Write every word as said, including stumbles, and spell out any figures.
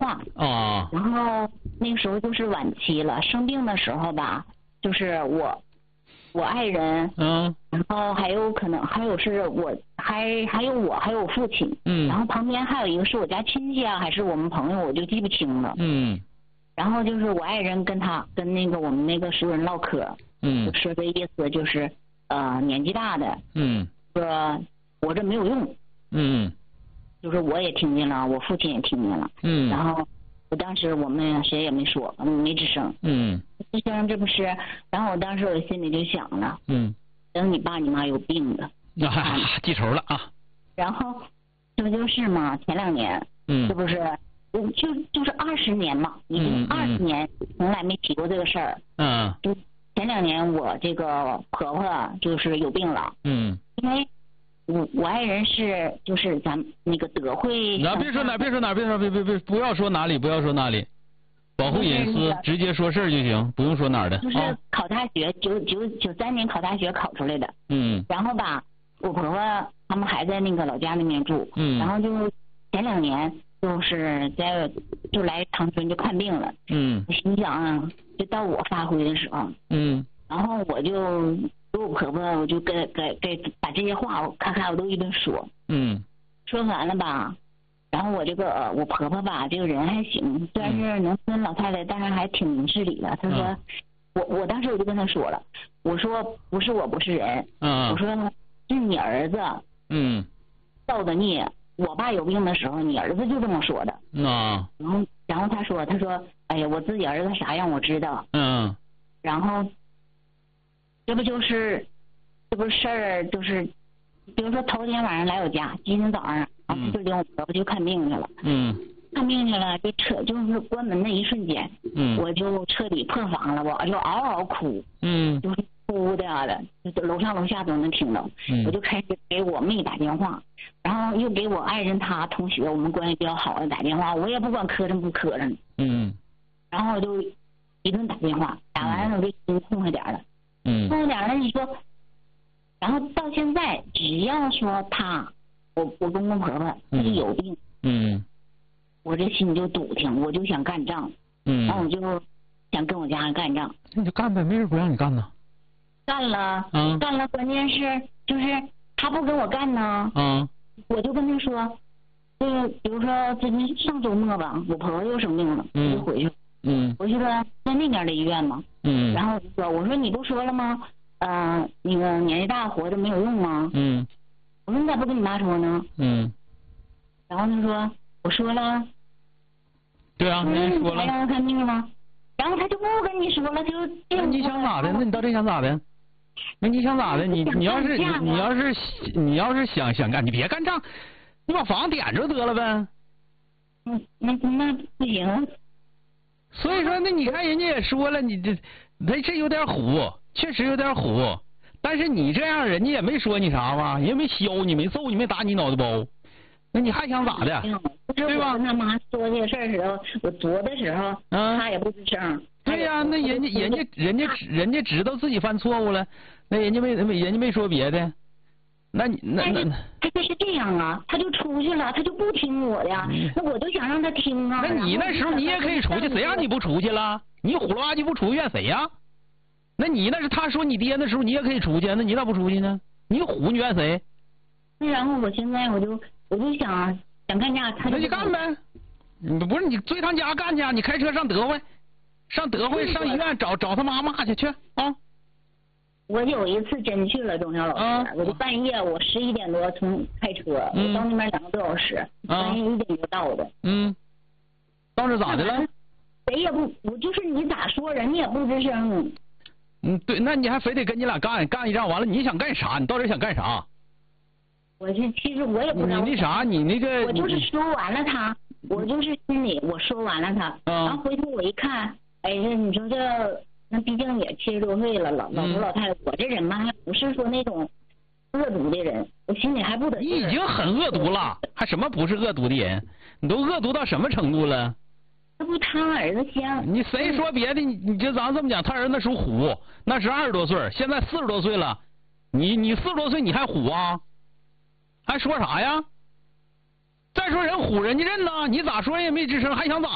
话。 啊。 然后那个时候就是晚期了，生病的时候吧，就是我我爱人， 嗯， 然后还有可能还有是我还还有我还有我父亲， 嗯， 然后旁边还有一个是我家亲戚啊，还是我们朋友，我就记不清了。 嗯。 然后就是我爱人跟他跟那个我们那个熟人唠嗑， 嗯， 说的意思就是呃年纪大的， 嗯， 说活着没有用， 嗯， 就是我也听见了，我父亲也听见了， 嗯， 然后我当时我们谁也没说，没吱声， 嗯， 吱声这不是，然后我当时我心里就想了， 嗯， 等你爸你妈有病的， 啊，记仇了啊， 然后这不就是嘛，前两年， 嗯， 这不是。就就是二十年嘛，已经二十年从来没提过这个事儿。 嗯。 就前两年我这个婆婆就是有病了。 嗯。 因为我我爱人是就是咱那个德惠。 那别说哪别说哪别说别别别不要说哪里不要说哪里，保护隐私，直接说事儿就行，不用说哪儿的。 就是考大学，九九九三年考大学考出来的。 嗯。 然后吧，我婆婆他们还在那个老家那边住。 嗯。 然后就前两年。就是在就来长春就看病了， 嗯， 我心想啊，就到我发挥的时候， 嗯， 然后我就跟我婆婆，我就给给给把这些话我咔咔我都一顿说， 嗯， 说完了吧，然后我这个我婆婆吧，这个人还行，虽然是农村老太太，但是还挺明事理的。她说，嗯、我我当时我就跟她说了，我说不是我不是人， 嗯， 我说是你儿子， 嗯， 造的孽。我爸有病的时候，你儿子就这么说的。 啊。 然后，然后他说，他说，哎呀，我自己儿子啥样我知道。 嗯。 然后，这不就是，这不是事儿，就是，比如说头天晚上来我家，今天早上，然后就领我婆婆去看病去了。 嗯。 看病去了，就彻就是关门那一瞬间， 嗯， 我就彻底破防了，我就嗷嗷哭。 嗯。 就是哭的的，就楼上楼下都能听到。 嗯。 我就开始给我妹打电话。然后又给我爱人他同学，我们关系比较好的打电话，我也不管磕碜不磕碜。 嗯。 然后我就一顿打电话，打完了我就心痛快点了。 嗯。 痛快点了，你说，然后到现在只要说他，我我公公婆婆他就有病， 嗯， 我这心就笃定，我就想干仗， 嗯， 然后我就想跟我家人干仗。 那你就干呗，没人不让你干呢。 干了， 嗯， 干了，关键是就是他不跟我干呢， 嗯。 我就跟他说，就比如说最近上周末吧，我婆婆又生病了， 嗯、 我就回去， 嗯， 回去了在那边的医院嘛， 嗯， 然后我就说，我说你不说了吗？呃，那个年纪大活着没有用吗？ 嗯， 我说你咋不跟你妈说呢？ 嗯， 然后他说我说了， 对啊，人家说了， 还让他看病吗？然后他就不跟你说了，就那你想咋的？那你到底想咋的？那你想咋的？你你要是你你要是你要是想想干，你别干仗，你把房点着得了呗。 嗯，那那不行。 所以说，那你看人家也说了，你这他这有点虎，确实有点虎。但是你这样，人家也没说你啥吧，也没削你，没揍你，没打你脑袋包。那你还想咋的？对吧？ 我跟他妈说这个事儿时候，我作的时候， 嗯、 他也不吱声。 对呀、啊，那人家人家人家人家知道自己犯错误了，那人家没人家没说别的，那你那那他就是这样啊，他就出去了，他就不听我的呀，嗯、那我就想让他听啊。 那你那时候你也可以出去，谁让你不出去了？你虎了吧唧不出去怨谁呀？那你那是他说你爹那时候你也可以出去，那你咋不出去呢？你虎你怨谁？ 那然后我现在我就我就想想干架，他就那就干呗。不是你追他家干去，你开车上德惠。上德惠上医院找找他妈骂去去啊！ 我有一次真去了中小老师，啊、我就半夜我十一点多从开车， 嗯、 我到那边两个多小时， 啊、 半夜一点多到的。 嗯，当时咋的了？ 谁也不，我就是你咋说人家也不吱声。 嗯，对，那你还非得跟你俩干干一仗，完了你想干啥？你到底想干啥？ 我这其实我也不知道。 你那啥，你那个。 我就是说完了他，我就是心里我说完了他， 嗯、 然后回头我一看。哎呀，你说这那毕竟也七十多岁了，老老头老太太，我这人嘛还不是说那种恶毒的人，我心里还不得。 你已经很恶毒了，还什么不是恶毒的人？你都恶毒到什么程度了？ 那不他儿子香？ 你谁说别的？你你就咱这么讲，他儿子那时候虎，那是二十多岁，现在四十多岁了，你你四十多岁你还虎啊？还说啥呀？再说人虎人家认呐，你咋说人也没吱声，还想咋？